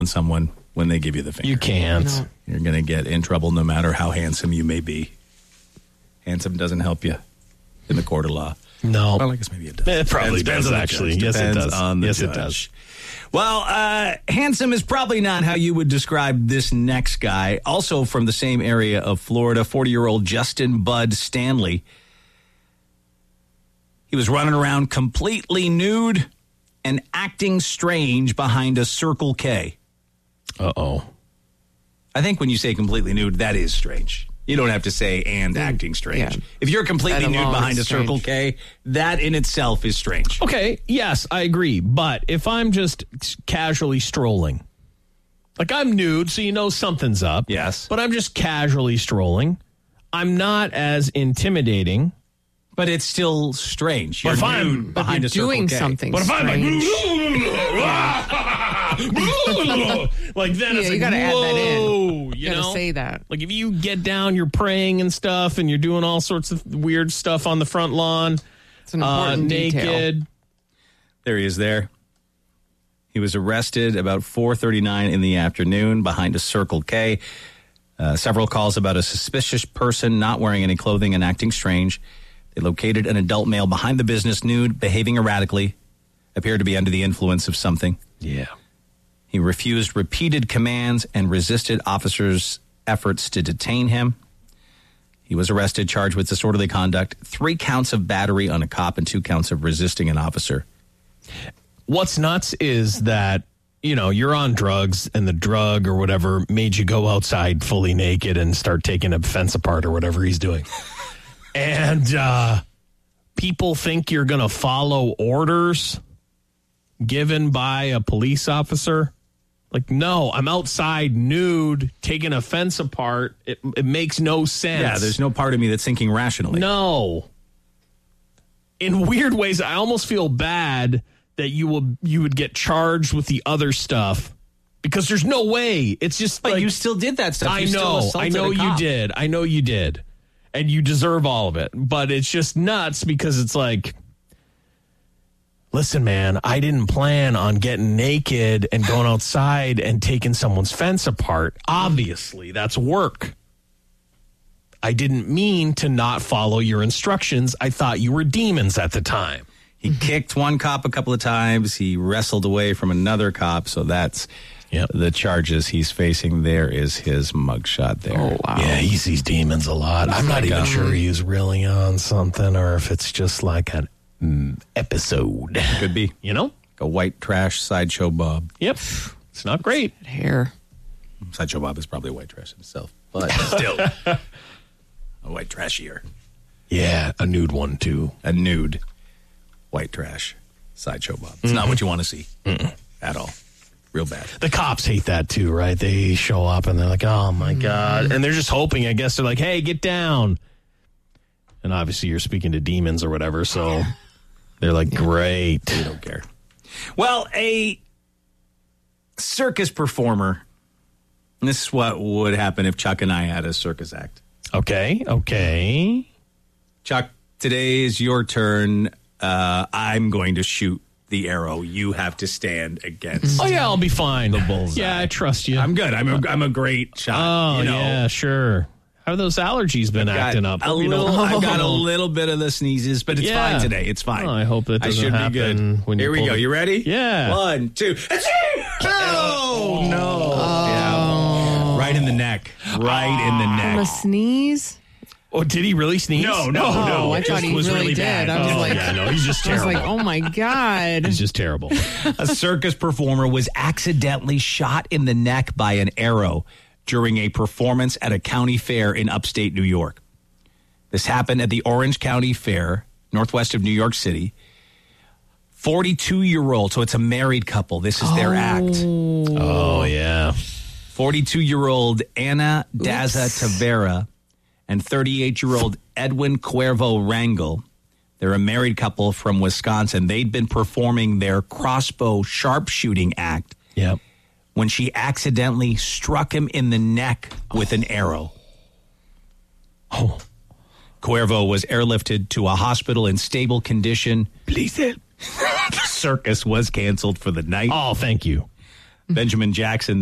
someone when they give you the finger. You can't. No. You're going to get in trouble no matter how handsome you may be. Handsome doesn't help you in the court of law. No. Well, I guess maybe it does. It probably Depends does, on the actually. judge. Yes, it Depends does. on the Yes, it judge. does. Well, handsome is probably not how you would describe this next guy. Also from the same area of Florida, 40-year-old Justin Bud Stanley. He was running around completely nude and acting strange behind a Circle K. Uh-oh. I think when you say completely nude, that is strange. You don't have to say and acting strange. Yeah. If you're completely That nude alone behind a is Circle K, that in itself is strange. Okay, yes, I agree. But if I'm just casually strolling, like I'm nude, so you know something's up. Yes. But I'm just casually strolling. I'm not as intimidating. But it's still strange. But You're if I'm- nude But behind you're a Circle doing K. something But if I'm strange. like then it's you like, gotta add that in. whoa, you gotta know? say that. Like if you get down, you're praying and stuff, and you're doing all sorts of weird stuff on the front lawn, It's an important detail. naked. There he is there. He was arrested about 4:39 in the afternoon behind a Circle K. Several calls about a suspicious person not wearing any clothing and acting strange. They located an adult male behind the business nude, behaving erratically, appeared to be under the influence of something. Yeah. He refused repeated commands and resisted officers' efforts to detain him. He was arrested, charged with disorderly conduct, 3 counts of battery on a cop, and 2 counts of resisting an officer. What's nuts is that, you know, you're on drugs and the drug or whatever made you go outside fully naked and start taking a fence apart or whatever he's doing. And people think you're going to follow orders given by a police officer. Like, no, I'm outside nude, taking a fence apart. It makes no sense. Yeah, there's no part of me that's thinking rationally. No. In weird ways, I almost feel bad that you would get charged with the other stuff because there's no way. It's just But like you still did that stuff. I You still know assaulted a you cop. did. I know you did. And you deserve all of it. But it's just nuts because it's like, listen, man, I didn't plan on getting naked and going outside and taking someone's fence apart. Obviously, that's work. I didn't mean to not follow your instructions. I thought you were demons at the time. He kicked one cop a couple of times. He wrestled away from another cop. So that's the charges he's facing. There is his mugshot there. Oh, wow. Yeah, he sees demons a lot. I'm not even sure he's really on something or if it's just like an episode. Could be. You know? A white trash Sideshow Bob. Yep. It's not great. Hair. Sideshow Bob is probably a white trash himself. But still, a white trashier. Yeah, a nude one, too. A nude white trash Sideshow Bob. It's not what you want to see at all. Real bad. The cops hate that, too, right? They show up and they're like, oh, my God. And they're just hoping, I guess. They're like, hey, get down. And obviously you're speaking to demons or whatever, so they're like, great. They don't care. Well, a circus performer. And this is what would happen if Chuck and I had a circus act. Okay. Chuck, today is your turn. I'm going to shoot the arrow. You have to stand against. Oh, yeah, I'll be fine. The bullseye. Yeah, I trust you. I'm good. I'm a great shot. Oh, you know. yeah, sure. How have those allergies been acting up? I've got a little bit of the sneezes, but it's Yeah. fine today. It's fine. Oh, I hope that doesn't should happen be good. when you Here we pull go. the- You ready? Yeah. 1, 2. Oh, no. Yeah. Right in the neck. Right in the From a neck. sneeze? Oh, did he really sneeze? No. Oh, I It thought he was really did. bad. I was Oh, like, yeah, no, he's just I was terrible. like, oh my God. He's just terrible. A circus performer was accidentally shot in the neck by an arrow during a performance at a county fair in upstate New York. This happened at the Orange County Fair, northwest of New York City. 42-year-old, so it's a married couple. This is their act. Oh, yeah. 42-year-old Anna Daza Tavera and 38-year-old Edwin Cuervo Rangel. They're a married couple from Wisconsin. They'd been performing their crossbow sharpshooting act Yep. when she accidentally struck him in the neck with an arrow. Oh. Cuervo was airlifted to a hospital in stable condition. Please help. The circus was canceled for the night. Oh, thank you. Benjamin Jackson